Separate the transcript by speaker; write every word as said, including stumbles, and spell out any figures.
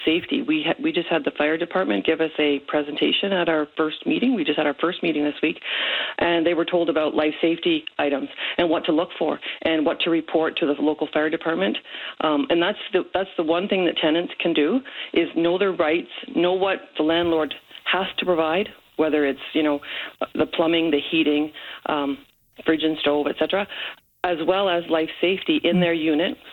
Speaker 1: safety. We ha- we just had the fire department give us a presentation at our first meeting. We just had our first meeting this week, and they were told about life safety items and what to look for and what to report to the local fire department. Um, and that's the that's the one thing that tenants can do, is know their rights, know what the landlord has to provide, whether it's, you know, the plumbing, the heating, um, fridge and stove, et cetera, as well as life safety in their unit.